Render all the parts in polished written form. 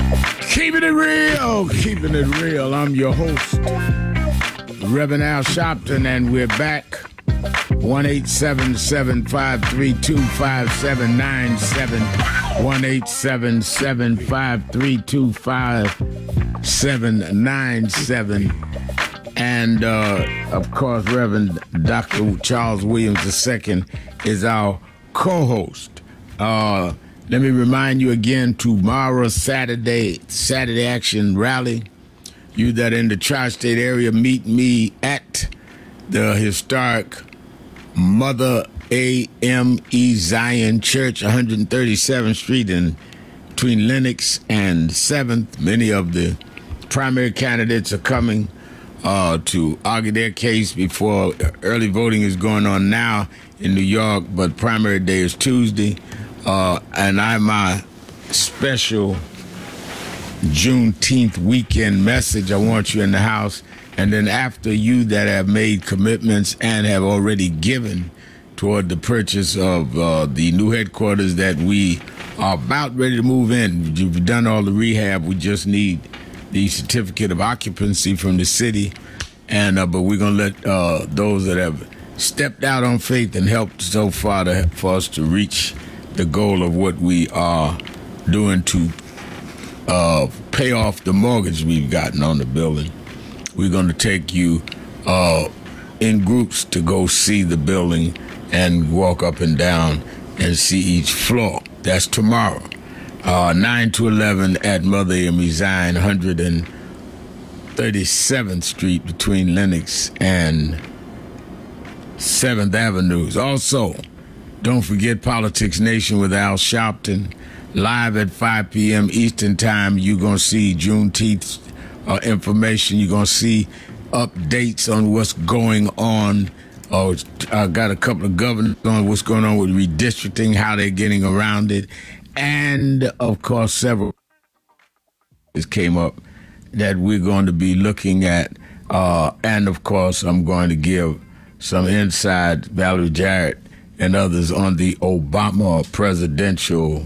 Keeping it real, keeping it real. I'm your host, Reverend Al Sharpton, and we're back. 1-877-532-5797. 1-877-532-5797. And, of course, Reverend Dr. Charles Williams II is our co-host. Let me remind you again, tomorrow, Saturday Action Rally. You that in the tri-state area, meet me at the historic Mother A.M.E. Zion Church, 137th Street in between Lenox and 7th. Many of the primary candidates are coming to argue their case before early voting is going on now in New York, but primary day is Tuesday. And my special Juneteenth weekend message. I want you in the house. And then after you that have made commitments and have already given toward the purchase of the new headquarters that we are about ready to move in. You've done all the rehab. We just need the certificate of occupancy from the city. And but we're going to let those that have stepped out on faith and helped so far for us to reach the goal of what we are doing to pay off the mortgage we've gotten on the building. We're going to take you in groups to go see the building and walk up and down and see each floor. That's tomorrow, 9 to 11 at Mother A.M.E. Zion, 137th Street between Lenox and 7th Avenues. Also, don't forget Politics Nation with Al Sharpton, live at 5 p.m. Eastern Time. You're going to see Juneteenth information. You're going to see updates on what's going on. I got a couple of governors on what's going on with redistricting, how they're getting around it. And, of course, several came up that we're going to be looking at. And, of course, I'm going to give some inside, Valerie Jarrett and others, on the Obama presidential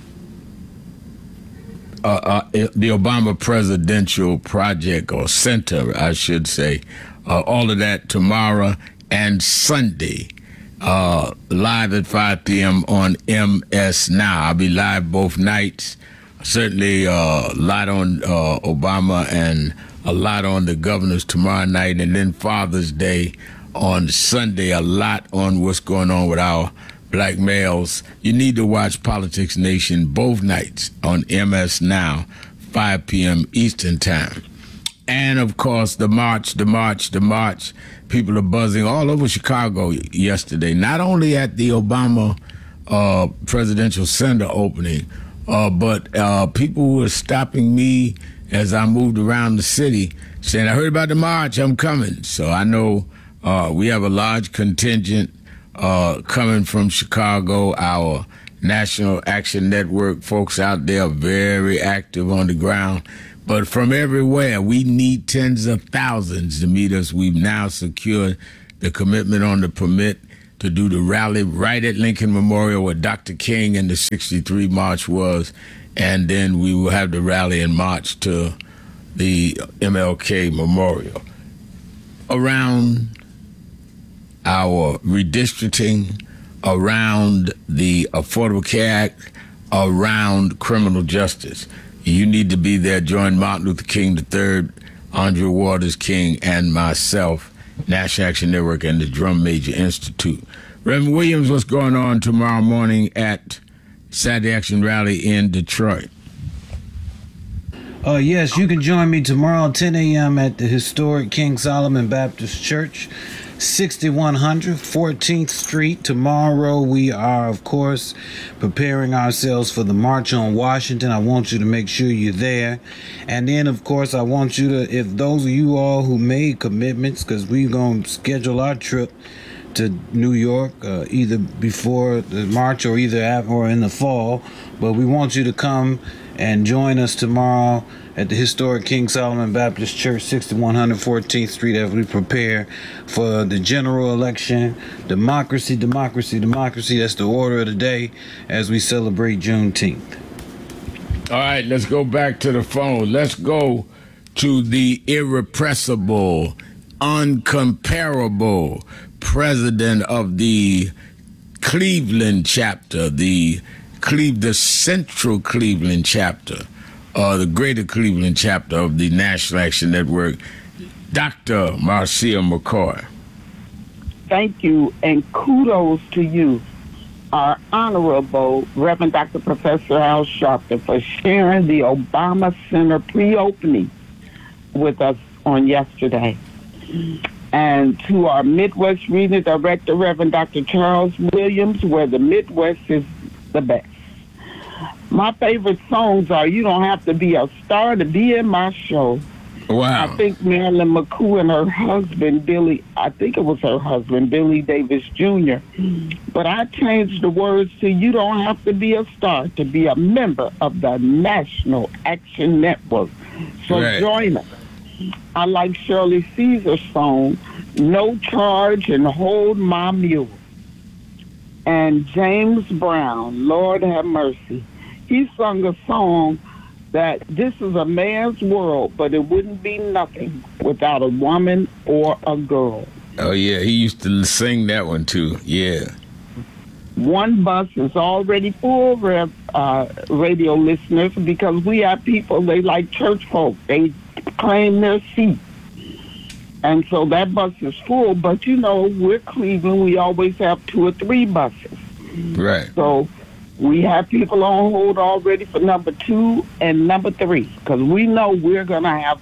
project, or center, I should say. All of that tomorrow and Sunday, live at 5 p.m. on MS Now. I'll be live both nights. Certainly a lot on Obama and a lot on the governors tomorrow night, and then Father's Day on Sunday, a lot on what's going on with our black males. You need to watch Politics Nation both nights on MS Now, 5 p.m. Eastern Time. And, of course, the march. People are buzzing all over Chicago yesterday, not only at the Obama Presidential Center opening, but people were stopping me as I moved around the city saying, I heard about the march, I'm coming. So I know we have a large contingent coming from Chicago. Our National Action Network folks out there are very active on the ground. But from everywhere, we need tens of thousands to meet us. We've now secured the commitment on the permit to do the rally right at Lincoln Memorial where Dr. King and the 63 March was. And then we will have the rally and march to the MLK Memorial. Around our redistricting, around the Affordable Care Act, around criminal justice. You need to be there. Join Martin Luther King III, Andre Waters King, and myself, National Action Network, and the Drum Major Institute. Reverend Williams, what's going on tomorrow morning at Saturday Action Rally in Detroit? Yes, you can join me tomorrow at 10 a.m. at the historic King Solomon Baptist Church, 6100 14th Street. Tomorrow we are, of course, preparing ourselves for the March on Washington. I want you to make sure you're there. And then, of course, I want you to, if those of you all who made commitments, because we're going to schedule our trip to New York either before the March or either after or in the fall, but we want you to come and join us tomorrow at the historic King Solomon Baptist Church, 6100 14th Street, as we prepare for the general election. Democracy, democracy, democracy. That's the order of the day as we celebrate Juneteenth. All right, let's go back to the phone. Let's go to the irrepressible, uncomparable president of the Cleveland chapter, the Central Cleveland chapter, the Greater Cleveland chapter of the National Action Network, Dr. Marcia McCoy. Thank you, and kudos to you, our Honorable Reverend Dr. Professor Al Sharpton, for sharing the Obama Center pre-opening with us on yesterday. And to our Midwest Regional Director, Reverend Dr. Charles Williams, where the Midwest is the best. My favorite songs are You Don't Have to Be a Star to Be in My Show. Wow. I think Marilyn McCoo and her husband, Billy Davis Jr. But I changed the words to You Don't Have to Be a Star to be a member of the National Action Network. So Join us. I like Shirley Caesar's song, No Charge and Hold My Mule. And James Brown, Lord have mercy. He sung a song that this is a man's world, but it wouldn't be nothing without a woman or a girl. Oh, yeah, he used to sing that one, too. Yeah. One bus is already full, radio listeners, because we have people, they like church folk. They claim their seat. And so that bus is full, but you know, we're Cleveland, we always have 2 or 3 buses. Right. So we have people on hold already for number 2 and number 3, because we know we're going to have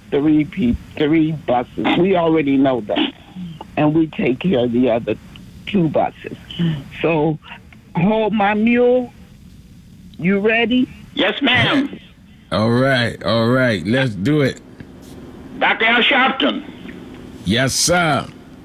3 buses. We already know that. And we take care of the other 2 buses. So, Hold My Mule, you ready? Yes, ma'am. All right. Let's do it. Dr. Al Sharpton. Yes, sir.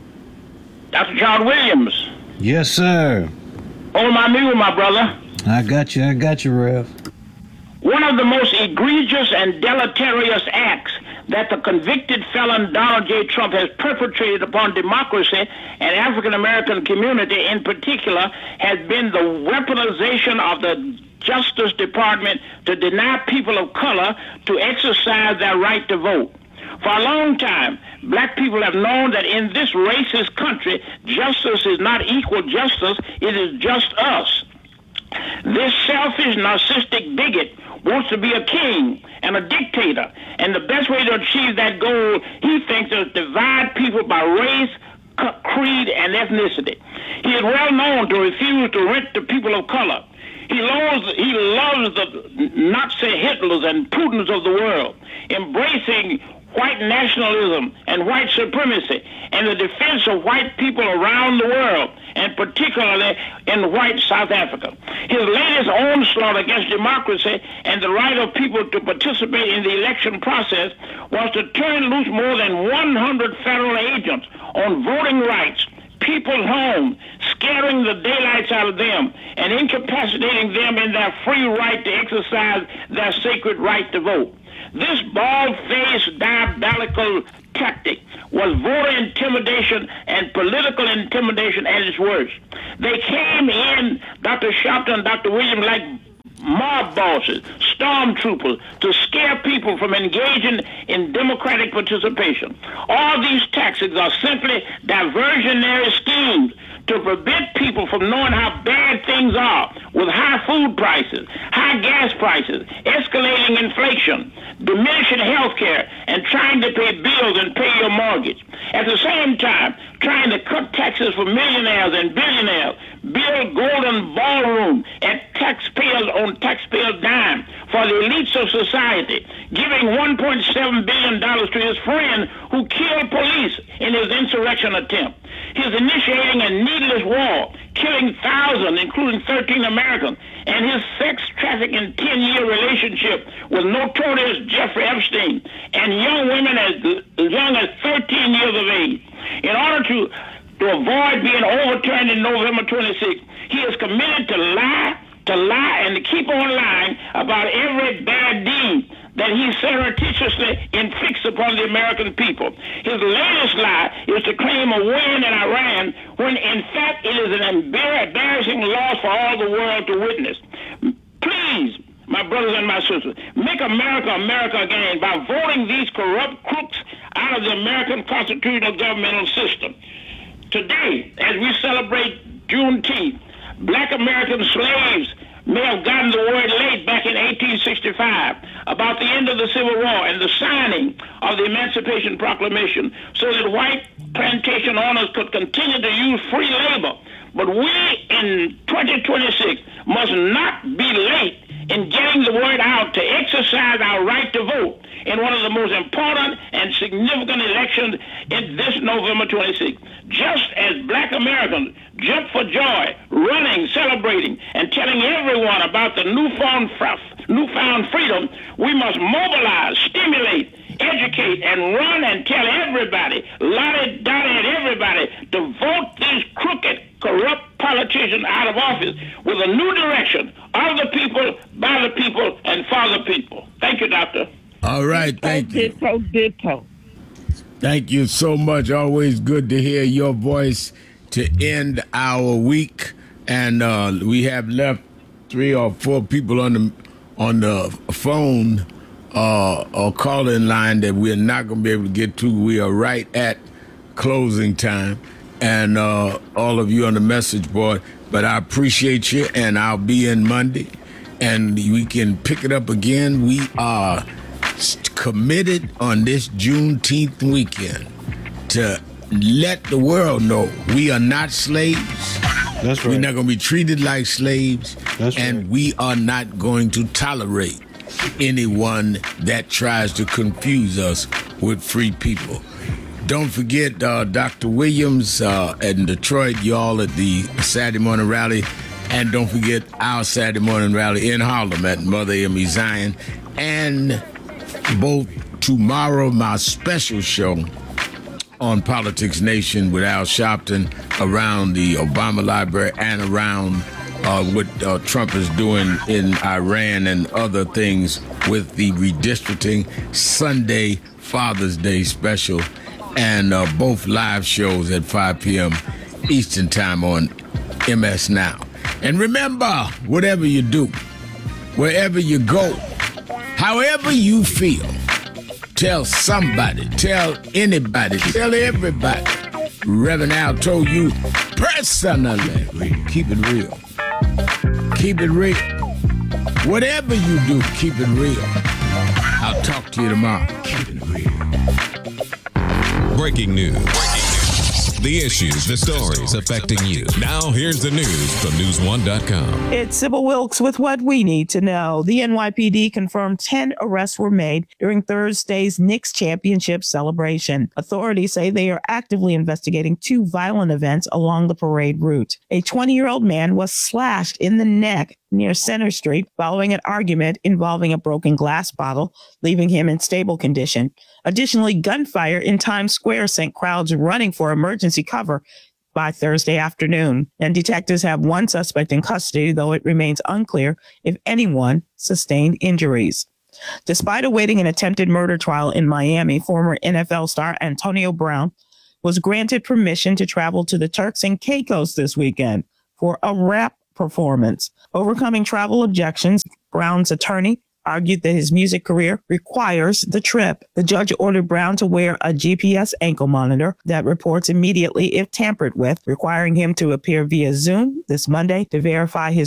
Dr. Charles Williams. Yes, sir. Hold my mule, my brother. I got you, Rev. One of the most egregious and deleterious acts that the convicted felon Donald J. Trump has perpetrated upon democracy and African American community in particular has been the weaponization of the Justice Department to deny people of color to exercise their right to vote. For a long time, black people have known that in this racist country, justice is not equal justice, it is just us. This selfish, narcissistic bigot wants to be a king and a dictator, and the best way to achieve that goal, he thinks, is to divide people by race, creed, and ethnicity. He is well known to refuse to rent the people of color. He loves the Nazi Hitlers and Putins of the world, embracing white nationalism and white supremacy and the defense of white people around the world, and particularly in white South Africa. His latest onslaught against democracy and the right of people to participate in the election process was to turn loose more than 100 federal agents on voting rights, people's homes, scaring the daylights out of them and incapacitating them in their free right to exercise their sacred right to vote. This bald-faced, diabolical tactic was voter intimidation and political intimidation at its worst. They came in, Dr. Sharpton and Dr. Williams, like mob bosses, stormtroopers, to scare people from engaging in democratic participation. All these tactics are simply diversionary schemes to prevent people from knowing how bad things are with high food prices, high gas prices, escalating inflation, diminishing health care, and trying to pay bills and pay your mortgage. At the same time, trying to cut taxes for millionaires and billionaires, build golden ballroom at taxpayers on taxpayers' dime for the elites of society, giving $1.7 billion to his friend who killed police in his insurrection attempt. He's initiating a needless war, killing thousands, including 13 Americans, and his sex trafficking 10-year relationship with notorious Jeffrey Epstein and young women as young as 13 years of age. In order to avoid being overturned in November 26th, he is committed to lie, and to keep on lying about every bad deed that he surreptitiously inflicts upon the American people. His latest lie is to claim a win in Iran when in fact it is an embarrassing loss for all the world to witness. Please, my brothers and my sisters. Make America America again by voting these corrupt crooks out of the American constitutional governmental system. Today, as we celebrate Juneteenth, black American slaves may have gotten the word late back in 1865 about the end of the Civil War and the signing of the Emancipation Proclamation so that white plantation owners could continue to use free labor. But we in 2026 must not be late in getting the word out to exercise our right to vote in one of the most important and significant elections in this November 26th. Just as black Americans jump for joy, running, celebrating, and telling everyone about the newfound freedom, we must mobilize, stimulate, educate, and run and tell everybody, Lottie, Dottie, and everybody to vote these crooked, corrupt politicians out of office with a new direction of the people, by the people, and for the people. Thank you, Doctor. All right, thank you. Ditto. Thank you so much. Always good to hear your voice to end our week. And we have left 3 or 4 people on the phone or call-in line that we're not going to be able to get to. We are right at closing time. And all of you on the message board. But I appreciate you, and I'll be in Monday. And we can pick it up again. We are committed on this Juneteenth weekend to let the world know we are not slaves. That's right. We're not going to be treated like slaves. That's and right. we are not going to tolerate anyone that tries to confuse us with free people. Don't forget Dr. Williams in Detroit, y'all at the Saturday morning rally. And don't forget our Saturday morning rally in Harlem at Mother Amy Zion. And both tomorrow, my special show on Politics Nation with Al Sharpton around the Obama Library and around what Trump is doing in Iran and other things with the redistricting. Sunday, Father's Day special, and both live shows at 5 p.m. Eastern Time on MS Now. And remember, whatever you do, wherever you go, however you feel, tell somebody, tell anybody, tell everybody. Reverend Al told you personally, keep it real. Keep it real. Whatever you do, keep it real. I'll talk to you tomorrow. Keep it real. Breaking news. The issues, the stories affecting you. Now here's the news from News1.com. It's Sybil Wilkes with what we need to know. The NYPD confirmed 10 arrests were made during Thursday's Knicks championship celebration. Authorities say they are actively investigating 2 violent events along the parade route. A 20-year-old man was slashed in the neck near Center Street following an argument involving a broken glass bottle, leaving him in stable condition. Additionally, gunfire in Times Square sent crowds running for emergency cover by Thursday afternoon. And detectives have 1 suspect in custody, though it remains unclear if anyone sustained injuries. Despite awaiting an attempted murder trial in Miami, former NFL star Antonio Brown was granted permission to travel to the Turks and Caicos this weekend for a rap performance. Overcoming travel objections, Brown's attorney argued that his music career requires the trip. The judge ordered Brown to wear a GPS ankle monitor that reports immediately if tampered with, requiring him to appear via Zoom this Monday to verify his